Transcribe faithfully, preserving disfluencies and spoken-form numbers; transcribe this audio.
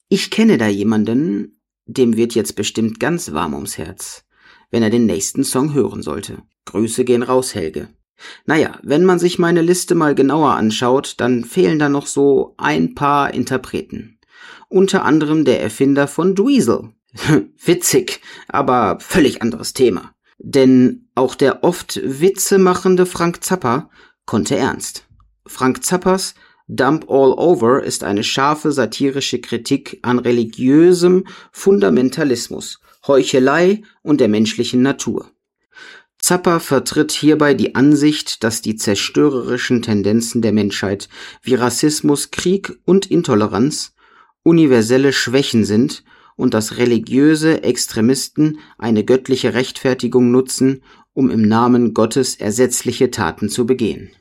Ich kenne da jemanden, dem wird jetzt bestimmt ganz warm ums Herz, wenn er den nächsten Song hören sollte. Grüße gehen raus, Helge. Naja, wenn man sich meine Liste mal genauer anschaut, dann fehlen da noch so ein paar Interpreten. Unter anderem der Erfinder von Dweezil. Witzig, aber völlig anderes Thema. Denn auch der oft Witze machende Frank Zappa konnte ernst. Frank Zappas Dump All Over ist eine scharfe satirische Kritik an religiösem Fundamentalismus, Heuchelei und der menschlichen Natur. Zappa vertritt hierbei die Ansicht, dass die zerstörerischen Tendenzen der Menschheit wie Rassismus, Krieg und Intoleranz universelle Schwächen sind und dass religiöse Extremisten eine göttliche Rechtfertigung nutzen, um im Namen Gottes ersetzliche Taten zu begehen.